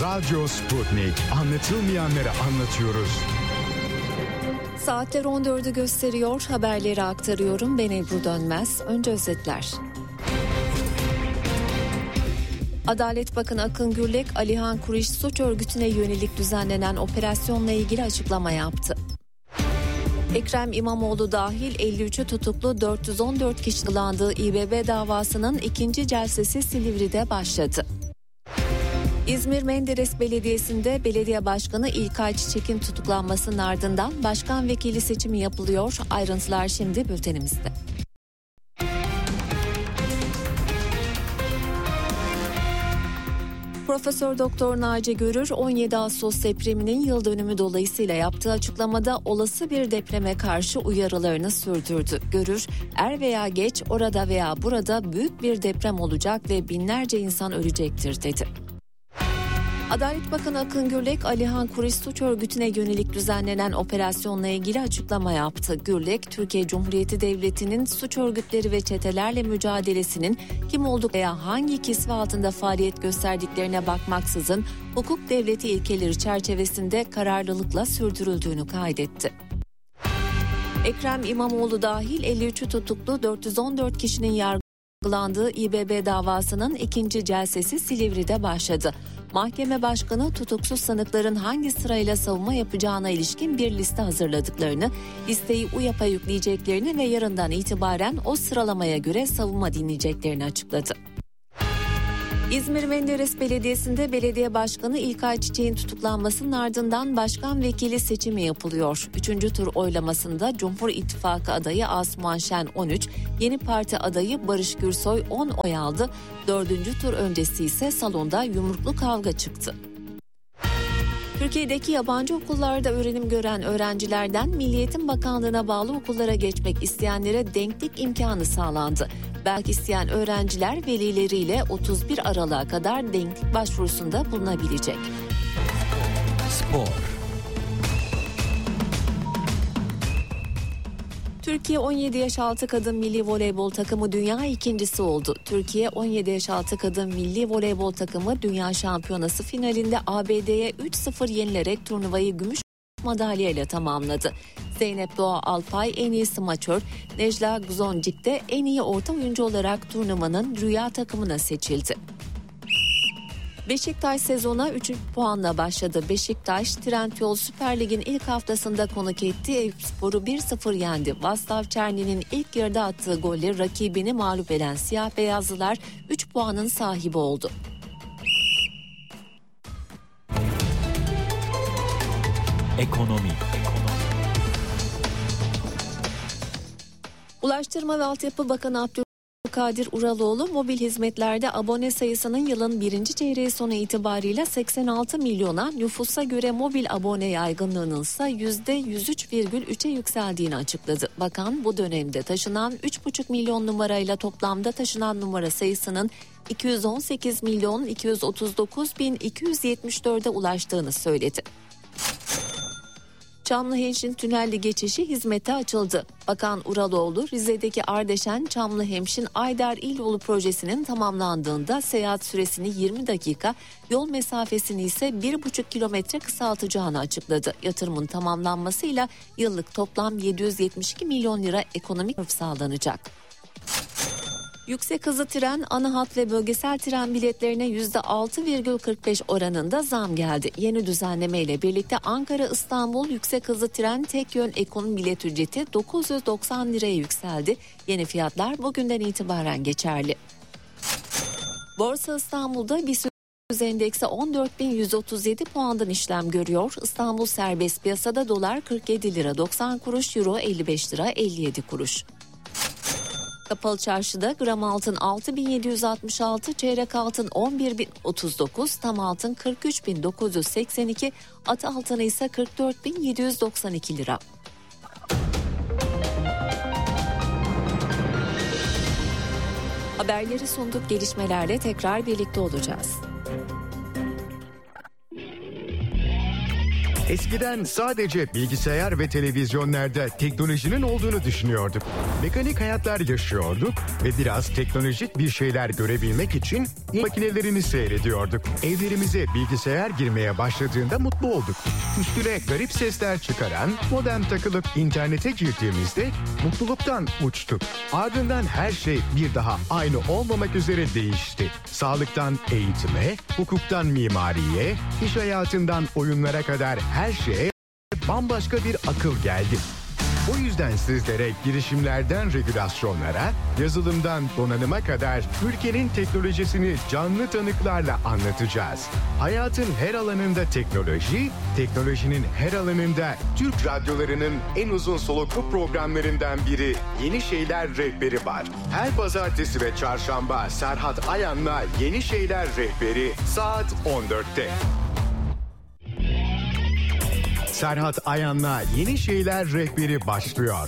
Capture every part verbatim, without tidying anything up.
Radyo Sputnik. Anlatılmayanları anlatıyoruz. Saatler on dördü gösteriyor. Haberleri aktarıyorum. Ben Ebru Dönmez. Önce özetler. Adalet Bakanı Akın Gürlek, Alihan Kuriş suç örgütüne yönelik düzenlenen operasyonla ilgili açıklama yaptı. Ekrem İmamoğlu dahil elli üçü tutuklu dört yüz on dört kişi tutuklandığı İBB davasının ikinci celsesi Silivri'de başladı. İzmir Menderes Belediyesi'nde Belediye Başkanı İlkay Çiçek'in tutuklanmasının ardından başkan vekili seçimi yapılıyor. Ayrıntılar şimdi bültenimizde. Profesör Doktor Naci Görür on yedi Ağustos depreminin yıl dönümü dolayısıyla yaptığı açıklamada olası bir depreme karşı uyarılarını sürdürdü. Görür, er veya geç orada veya burada büyük bir deprem olacak ve binlerce insan ölecektir dedi. Adalet Bakanı Akın Gürlek, Alihan Kuriş suç örgütüne yönelik düzenlenen operasyonla ilgili açıklama yaptı. Gürlek, Türkiye Cumhuriyeti Devleti'nin suç örgütleri ve çetelerle mücadelesinin kim olduk veya hangi kisve altında faaliyet gösterdiklerine bakmaksızın hukuk devleti ilkeleri çerçevesinde kararlılıkla sürdürüldüğünü kaydetti. Ekrem İmamoğlu dahil elli üçü tutuklu dört yüz on dört kişinin yargılandığı İBB davasının ikinci celsesi Silivri'de başladı. Mahkeme başkanı tutuksuz sanıkların hangi sırayla savunma yapacağına ilişkin bir liste hazırladıklarını, listeyi UYAP'a yükleyeceklerini ve yarından itibaren o sıralamaya göre savunma dinleyeceklerini açıkladı. İzmir Menderes Belediyesi'nde Belediye Başkanı İlkay Çiçek'in tutuklanmasının ardından başkan vekili seçimi yapılıyor. Üçüncü tur oylamasında Cumhur İttifakı adayı Asuman Şen on üç, Yeni Parti adayı Barış Gürsoy on oy aldı. Dördüncü tur öncesi ise salonda yumruklu kavga çıktı. Türkiye'deki yabancı okullarda öğrenim gören öğrencilerden Milli Eğitim Bakanlığı'na bağlı okullara geçmek isteyenlere denklik imkanı sağlandı. Belki isteyen öğrenciler velileriyle otuz bir Aralık'a kadar denklik başvurusunda bulunabilecek. Spor. Türkiye on yedi yaş altı kadın milli voleybol takımı dünya ikincisi oldu. Türkiye on yedi yaş altı kadın milli voleybol takımı dünya şampiyonası finalinde A B D'ye üç sıfır yenilerek turnuvayı gümüş madalya ile tamamladı. Zeynep Doğa Alpay en iyi smaçör, Necla Gzoncik de en iyi orta oyuncu olarak turnuvanın rüya takımına seçildi. Beşiktaş sezona üç puanla başladı. Beşiktaş, Trendyol Süper Lig'in ilk haftasında konuk ettiği Eyüpspor'u bir sıfır yendi. Vaslav Çerni'nin ilk yarıda attığı golle rakibini mağlup eden siyah beyazlılar üç puanın sahibi oldu. Ekonomi. Ulaştırma ve Altyapı Bakanı Abdülkadir Uraloğlu, mobil hizmetlerde abone sayısının yılın birinci çeyreği sonu itibarıyla seksen altı milyona, nüfusa göre mobil abone yaygınlığının ise yüzde yüz üç virgül üçe yükseldiğini açıkladı. Bakan bu dönemde taşınan üç buçuk milyon numarayla toplamda taşınan numara sayısının iki yüz on sekiz milyon iki yüz otuz dokuz bin iki yüz yetmiş dörde ulaştığını söyledi. Çamlıhemşin tünelli geçişi hizmete açıldı. Bakan Uraloğlu, Rize'deki Ardeşen Çamlıhemşin Ayder İlyolu projesinin tamamlandığında seyahat süresini yirmi dakika, yol mesafesini ise bir buçuk kilometre kısaltacağını açıkladı. Yatırımın tamamlanmasıyla yıllık toplam yedi yüz yetmiş iki milyon lira ekonomik fayda sağlanacak. Yüksek hızlı tren, ana hat ve bölgesel tren biletlerine yüzde altı virgül kırk beş oranında zam geldi. Yeni düzenleme ile birlikte Ankara-İstanbul yüksek hızlı tren tek yön ekonomi bilet ücreti dokuz yüz doksan liraya yükseldi. Yeni fiyatlar bugünden itibaren geçerli. Borsa İstanbul'da BIST endeksi on dört bin yüz otuz yedi puandan işlem görüyor. İstanbul serbest piyasada dolar kırk yedi lira doksan kuruş, euro elli beş lira elli yedi kuruş. Kapalı çarşıda gram altın altı bin yedi yüz altmış altı, çeyrek altın on bir bin otuz dokuz, tam altın kırk üç bin dokuz yüz seksen iki, at altını ise kırk dört bin yedi yüz doksan iki lira. Haberleri sunduk, gelişmelerle tekrar birlikte olacağız. Eskiden sadece bilgisayar ve televizyonlarda teknolojinin olduğunu düşünüyorduk. Mekanik hayatlar yaşıyorduk ve biraz teknolojik bir şeyler görebilmek için makinelerini seyrediyorduk. Evlerimize bilgisayar girmeye başladığında mutlu olduk. Üstüne garip sesler çıkaran modem takılıp internete girdiğimizde mutluluktan uçtuk. Ardından her şey bir daha aynı olmamak üzere değişti. Sağlıktan eğitime, hukuktan mimariye, iş hayatından oyunlara kadar her şeye bambaşka bir akıl geldi. O yüzden sizlere girişimlerden regülasyonlara, yazılımdan donanıma kadar ülkenin teknolojisini canlı tanıklarla anlatacağız. Hayatın her alanında teknoloji, teknolojinin her alanında Türk radyolarının en uzun soluklu programlarından biri Yeni Şeyler Rehberi var. Her pazartesi ve çarşamba Serhat Ayan'la Yeni Şeyler Rehberi saat on dörtte. Serhat Ayan'la Yeni Şeyler Rehberi başlıyor.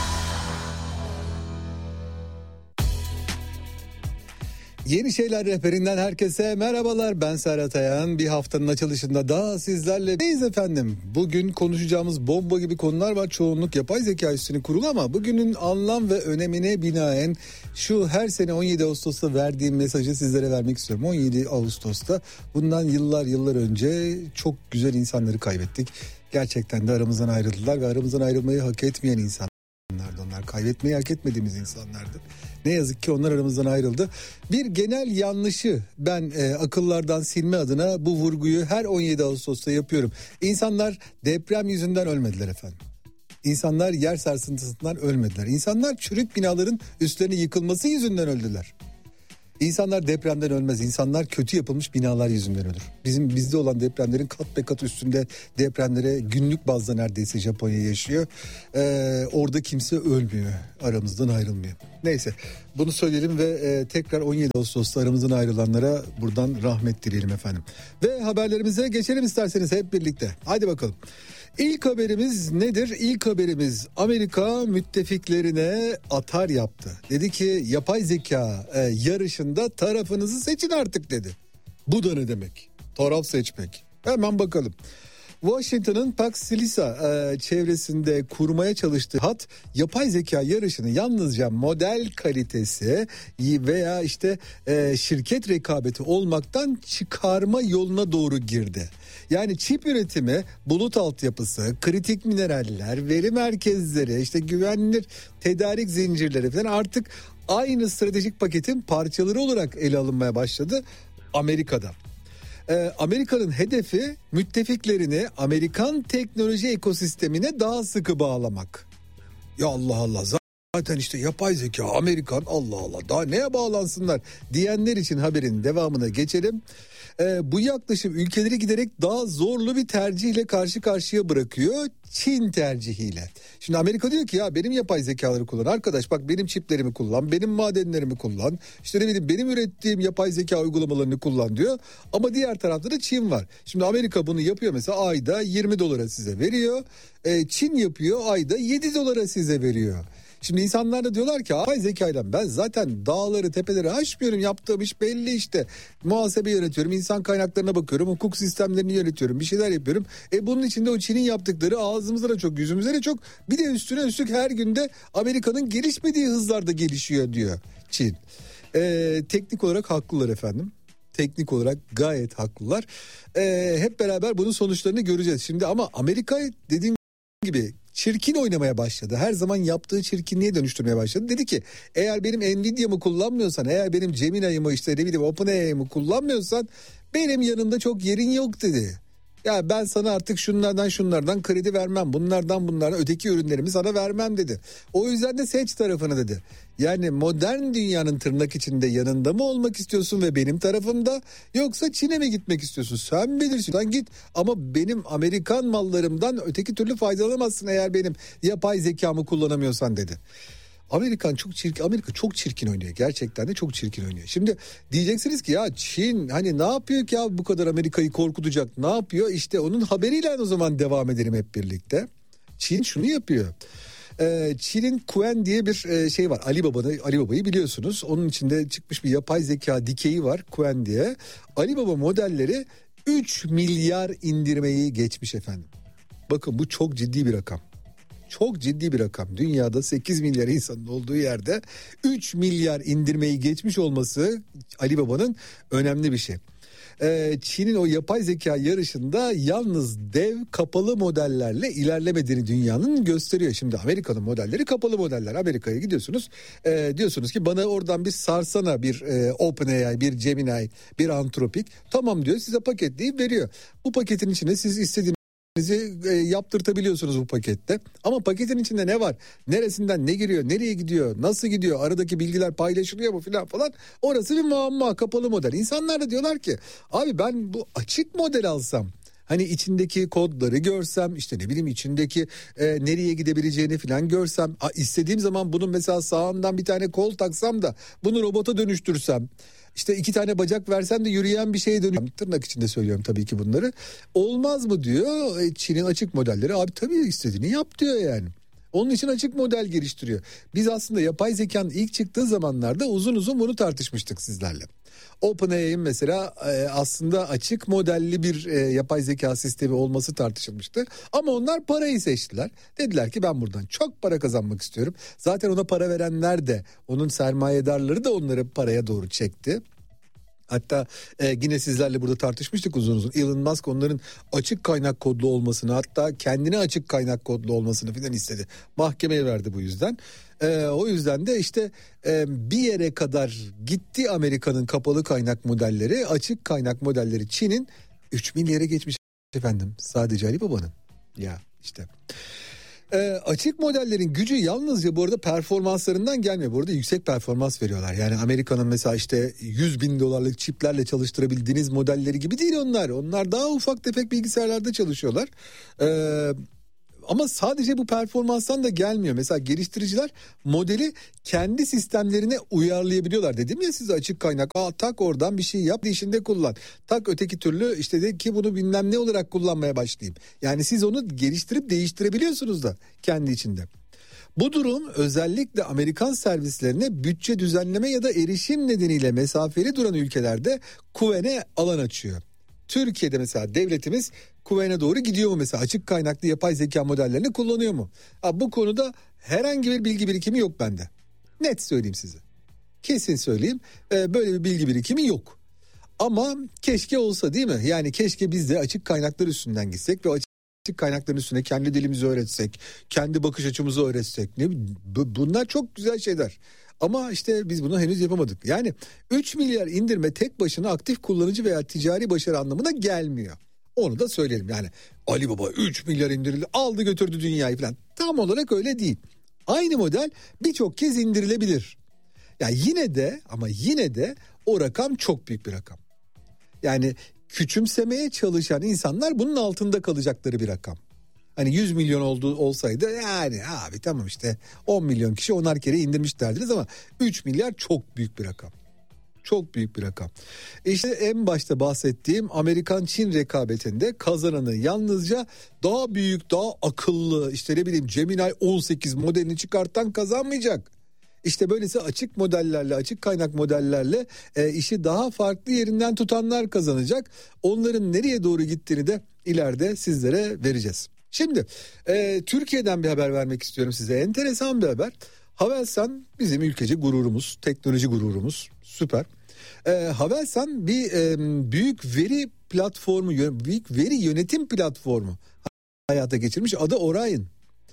Yeni Şeyler Rehberinden herkese merhabalar. Ben Serhat Ayan. Bir haftanın açılışında daha sizlerle neyiz efendim? Bugün konuşacağımız bomba gibi konular var. Çoğunluk yapay zeka üstüne kurulu ama bugünün anlam ve önemine binaen şu her sene on yedi Ağustos'ta verdiğim mesajı sizlere vermek istiyorum. on yedi Ağustos'ta bundan yıllar yıllar önce çok güzel insanları kaybettik. Gerçekten de aramızdan ayrıldılar ve aramızdan ayrılmayı hak etmeyen insanlardı onlar. Kaybetmeyi hak etmediğimiz insanlardı. Ne yazık ki onlar aramızdan ayrıldı. Bir genel yanlışı ben e, akıllardan silme adına bu vurguyu her on yedi Ağustos'ta yapıyorum. İnsanlar deprem yüzünden ölmediler efendim. İnsanlar yer sarsıntısından ölmediler. İnsanlar çürük binaların üstlerine yıkılması yüzünden öldüler. İnsanlar depremden ölmez. İnsanlar kötü yapılmış binalar yüzünden ölür. Bizim bizde olan depremlerin kat be kat üstünde depremlere günlük bazda neredeyse Japonya yaşıyor. Ee, orada kimse ölmüyor. Aramızdan ayrılmıyor. Neyse bunu söyleyelim ve e, tekrar on yedi Ağustos'ta aramızdan ayrılanlara buradan rahmet dileyelim efendim. Ve haberlerimize geçelim isterseniz hep birlikte. Hadi bakalım. İlk haberimiz nedir? İlk haberimiz Amerika müttefiklerine atar yaptı. Dedi ki yapay zeka e, yarışında tarafınızı seçin artık dedi. Bu da ne demek? Taraf seçmek. Hemen bakalım. Washington'ın Pax-Silisa e, çevresinde kurmaya çalıştığı hat yapay zeka yarışını yalnızca model kalitesi veya işte e, şirket rekabeti olmaktan çıkarma yoluna doğru girdi. Yani çip üretimi, bulut altyapısı, kritik mineraller, veri merkezleri, işte güvenilir tedarik zincirleri falan artık aynı stratejik paketin parçaları olarak ele alınmaya başladı Amerika'da. Ee, Amerika'nın hedefi müttefiklerini Amerikan teknoloji ekosistemine daha sıkı bağlamak. Ya Allah Allah, zaten işte yapay zeka Amerikan, Allah Allah daha neye bağlansınlar diyenler için haberin devamına geçelim. Ee, bu yaklaşım ülkeleri giderek daha zorlu bir tercihle karşı karşıya bırakıyor, Çin tercihiyle. Şimdi Amerika diyor ki ya benim yapay zekaları kullan arkadaş, bak benim çiplerimi kullan, benim madenlerimi kullan, işte ne bileyim benim ürettiğim yapay zeka uygulamalarını kullan diyor. Ama diğer tarafta da Çin var. Şimdi Amerika bunu yapıyor, mesela ayda yirmi dolara size veriyor. Ee, Çin yapıyor, ayda yedi dolara size veriyor. Şimdi insanlar da diyorlar ki yapay zekayla ben zaten dağları tepeleri aşmıyorum, yaptığım iş belli işte. Muhasebe yönetiyorum, insan kaynaklarına bakıyorum, hukuk sistemlerini yönetiyorum, bir şeyler yapıyorum. E bunun içinde o Çin'in yaptıkları ağzımızda da çok, yüzümüzde de çok, bir de üstüne üstlük her günde Amerika'nın gelişmediği hızlarda gelişiyor diyor Çin. E, teknik olarak haklılar efendim. Teknik olarak gayet haklılar. E, hep beraber bunun sonuçlarını göreceğiz. Şimdi ama Amerika dediğim gibi çirkin oynamaya başladı. Her zaman yaptığı çirkinliğe dönüştürmeye başladı. Dedi ki eğer benim Nvidia'mı kullanmıyorsan, eğer benim Gemini'yi işte ne bileyim OpenAI'mi kullanmıyorsan benim yanımda çok yerin yok dedi. Ya ben sana artık şunlardan şunlardan kredi vermem, bunlardan bunlardan öteki ürünlerimi sana vermem dedi. O yüzden de seç tarafını dedi. Yani modern dünyanın tırnak içinde yanında mı olmak istiyorsun ve benim tarafımda, yoksa Çin'e mi gitmek istiyorsun? Sen bilirsin. Sen git ama benim Amerikan mallarımdan öteki türlü faydalanamazsın eğer benim yapay zekamı kullanamıyorsan dedi. Amerikan çok çirkin, Amerika çok çirkin oynuyor. Gerçekten de çok çirkin oynuyor. Şimdi diyeceksiniz ki ya Çin hani ne yapıyor ki ya bu kadar Amerika'yı korkutacak? Ne yapıyor? İşte onun haberiyle o zaman devam edelim hep birlikte. Çin şunu yapıyor. Ee, Çin'in Qwen diye bir e, şey var. Ali Baba'yı, Ali Baba'yı biliyorsunuz. Onun içinde çıkmış bir yapay zeka dikeyi var, Qwen diye. Ali Baba modelleri üç milyar indirmeyi geçmiş efendim. Bakın bu çok ciddi bir rakam. çok ciddi bir rakam. Dünyada sekiz milyar insanın olduğu yerde üç milyar indirmeyi geçmiş olması Alibaba'nın önemli bir şey. Ee, Çin'in o yapay zeka yarışında yalnız dev kapalı modellerle ilerlemediğini dünyanın gösteriyor. Şimdi Amerika'nın modelleri kapalı modeller. Amerika'ya gidiyorsunuz, e, diyorsunuz ki bana oradan bir sarsana, bir e, OpenAI, bir Gemini, bir Anthropic. Tamam diyor, size paketleyip veriyor. Bu paketin içine siz istediğiniz e, yaptırtabiliyorsunuz bu pakette. Ama paketin içinde ne var? Neresinden ne giriyor? Nereye gidiyor? Nasıl gidiyor? Aradaki bilgiler paylaşılıyor mu filan falan. Orası bir muamma, kapalı model. İnsanlar da diyorlar ki abi ben bu açık model alsam, hani içindeki kodları görsem, işte ne bileyim içindeki e, nereye gidebileceğini falan görsem, a, istediğim zaman bunun mesela sağından bir tane kol taksam da bunu robota dönüştürsem, İşte iki tane bacak versen de yürüyen bir şeye dönüyor. Tırnak içinde söylüyorum tabii ki bunları. Olmaz mı diyor Çin'in açık modelleri. Abi tabii istediğini yap diyor yani. Onun için açık model geliştiriyor. Biz aslında yapay zekanın ilk çıktığı zamanlarda uzun uzun bunu tartışmıştık sizlerle. OpenAI'nin mesela aslında açık modelli bir yapay zeka sistemi olması tartışılmıştı. Ama onlar parayı seçtiler. Dediler ki ben buradan çok para kazanmak istiyorum. Zaten ona para verenler de, onun sermayedarları da onları paraya doğru çekti. Hatta e, yine sizlerle burada tartışmıştık uzun uzun. Elon Musk onların açık kaynak kodlu olmasını, hatta kendine açık kaynak kodlu olmasını filan istedi. Mahkemeye verdi bu yüzden. E, o yüzden de işte e, bir yere kadar gitti Amerika'nın kapalı kaynak modelleri. Açık kaynak modelleri Çin'in üç milyara geçmiş efendim. Sadece Alibaba'nın. Ya işte... E, açık modellerin gücü yalnızca bu arada performanslarından gelmiyor. Bu arada yüksek performans veriyorlar. Yani Amerika'nın mesela işte yüz bin dolarlık çiplerle çalıştırabildiğiniz modelleri gibi değil onlar. Onlar daha ufak tefek bilgisayarlarda çalışıyorlar. Eee... Ama sadece bu performanstan da gelmiyor. Mesela geliştiriciler modeli kendi sistemlerine uyarlayabiliyorlar. Dedim ya size açık kaynak. Aa, tak oradan bir şey yap, işinde kullan. Tak öteki türlü işte de ki bunu bilmem ne olarak kullanmaya başlayayım. Yani siz onu geliştirip değiştirebiliyorsunuz da kendi içinde. Bu durum özellikle Amerikan servislerine bütçe düzenleme ya da erişim nedeniyle mesafeli duran ülkelerde kuvvene alan açıyor. Türkiye'de mesela devletimiz kuvvene doğru gidiyor mu mesela? Açık kaynaklı yapay zeka modellerini kullanıyor mu? Ha, bu konuda herhangi bir bilgi birikimi yok bende. Net söyleyeyim size. Kesin söyleyeyim. Ee, böyle bir bilgi birikimi yok. Ama keşke olsa değil mi? Yani keşke biz de açık kaynaklar üstünden gitsek ve açık kaynakların üstüne kendi dilimizi öğretsek, kendi bakış açımızı öğretsek. Ne, bunlar çok güzel şeyler. Ama işte biz bunu henüz yapamadık. Yani üç milyar indirme tek başına aktif kullanıcı veya ticari başarı anlamına gelmiyor. Onu da söyleyelim yani Alibaba üç milyar indirildi, aldı götürdü dünyayı falan. Tam olarak öyle değil. Aynı model birçok kez indirilebilir. Yani yine de ama yine de o rakam çok büyük bir rakam. Yani küçümsemeye çalışan insanlar bunun altında kalacakları bir rakam. Hani yüz milyon oldu, olsaydı yani abi tamam işte on milyon kişi onar kere indirmiş derdiniz ama üç milyar çok büyük bir rakam. Çok büyük bir rakam. İşte en başta bahsettiğim Amerikan-Çin rekabetinde kazananı yalnızca daha büyük, daha akıllı, işte ne bileyim Gemini on sekiz modelini çıkartan kazanmayacak. İşte böylesi açık modellerle, açık kaynak modellerle e, işi daha farklı yerinden tutanlar kazanacak. Onların nereye doğru gittiğini de ileride sizlere vereceğiz. Şimdi e, Türkiye'den bir haber vermek istiyorum size. Enteresan bir haber. Havelsan bizim ülkece gururumuz, teknoloji gururumuz, süper. E, Havelsan bir e, büyük veri platformu, büyük veri yönetim platformu hayata geçirmiş. Adı Orion.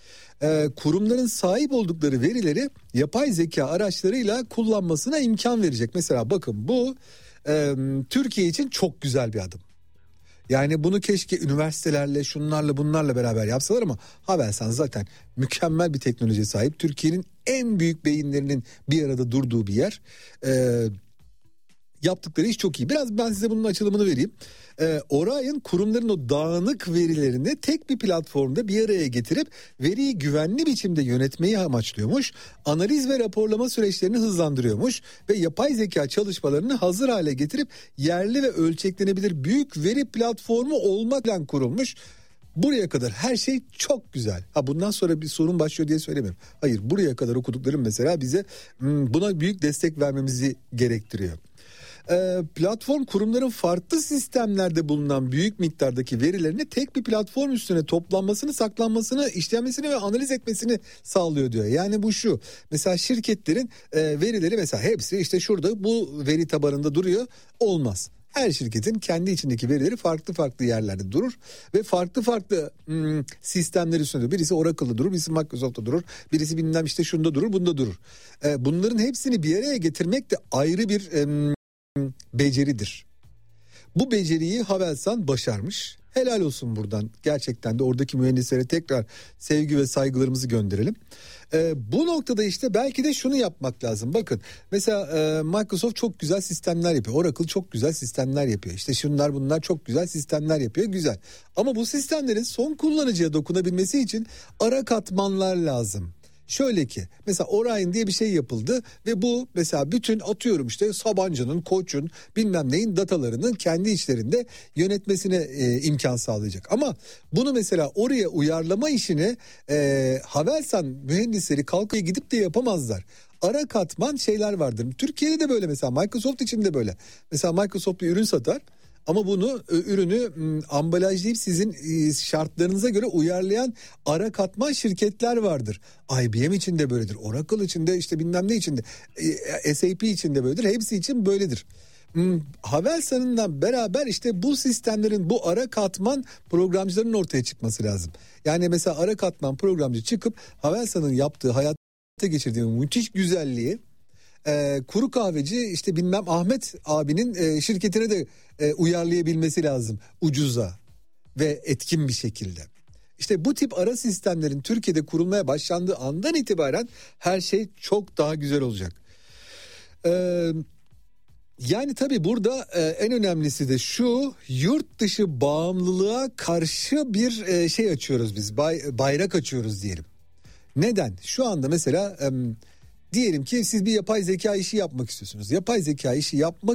E, kurumların sahip oldukları verileri yapay zeka araçlarıyla kullanmasına imkan verecek. Mesela bakın bu e, Türkiye için çok güzel bir adım. Yani bunu keşke üniversitelerle, şunlarla bunlarla beraber yapsalar ama Havelsan zaten mükemmel bir teknolojiye sahip. Türkiye'nin en büyük beyinlerinin bir arada durduğu bir yer. Ee, yaptıkları iş çok iyi. Biraz ben size bunun açılımını vereyim. Ee, Orion kurumların o dağınık verilerini tek bir platformda bir araya getirip veriyi güvenli biçimde yönetmeyi amaçlıyormuş. Analiz ve raporlama süreçlerini hızlandırıyormuş ve yapay zeka çalışmalarını hazır hale getirip yerli ve ölçeklenebilir büyük veri platformu olmakla kurulmuş. Buraya kadar her şey çok güzel. Ha bundan sonra bir sorun başlıyor diye söylemiyorum. Hayır, buraya kadar okuduklarım mesela bize buna büyük destek vermemizi gerektiriyor. e, platform kurumların farklı sistemlerde bulunan büyük miktardaki verilerini tek bir platform üstüne toplanmasını, saklanmasını, işlenmesini ve analiz etmesini sağlıyor diyor. Yani bu şu, mesela şirketlerin e, verileri mesela hepsi işte şurada bu veri tabanında duruyor, olmaz. Her şirketin kendi içindeki verileri farklı farklı yerlerde durur ve farklı farklı hmm, sistemler üstünde durur. Birisi Oracle'da durur, birisi Microsoft'ta durur, birisi bilmem işte şunda durur, bunda durur. Ee, bunların hepsini bir araya getirmek de ayrı bir e, beceridir. Bu beceriyi Havelsan başarmış. Helal olsun buradan. Gerçekten de oradaki mühendislere tekrar sevgi ve saygılarımızı gönderelim. Ee, bu noktada işte belki de şunu yapmak lazım. Bakın mesela e, Microsoft çok güzel sistemler yapıyor. Oracle çok güzel sistemler yapıyor. İşte şunlar bunlar çok güzel sistemler yapıyor. Güzel. Ama bu sistemlerin son kullanıcıya dokunabilmesi için ara katmanlar lazım. Şöyle ki mesela Orion diye bir şey yapıldı ve bu mesela bütün atıyorum işte Sabancı'nın, Koç'un bilmem neyin datalarının kendi içlerinde yönetmesine e, imkan sağlayacak. Ama bunu mesela oraya uyarlama işini e, Havelsan mühendisleri kalkıp gidip de yapamazlar. Ara katman şeyler vardır. Türkiye'de de böyle, mesela Microsoft için de böyle. Mesela Microsoft bir ürün satar. Ama bunu ürünü ambalajlayıp sizin şartlarınıza göre uyarlayan ara katman şirketler vardır. I B M için de böyledir. Oracle için de işte bilmem ne için de. S A P için de böyledir. Hepsi için böyledir. Havelsan'la beraber işte bu sistemlerin, bu ara katman programcıların ortaya çıkması lazım. Yani mesela ara katman programcı çıkıp Havelsan'ın yaptığı, hayata geçirdiği müthiş güzelliği Ee, kuru kahveci işte bilmem Ahmet abinin e, şirketine de e, uyarlayabilmesi lazım ucuza ve etkin bir şekilde. İşte bu tip ara sistemlerin Türkiye'de kurulmaya başlandığı andan itibaren her şey çok daha güzel olacak. Ee, yani tabii burada e, en önemlisi de şu, yurt dışı bağımlılığa karşı bir e, şey açıyoruz biz, bay, bayrak açıyoruz diyelim. Neden? Şu anda mesela... E, Diyelim ki siz bir yapay zeka işi yapmak istiyorsunuz. Yapay zeka işi yapmak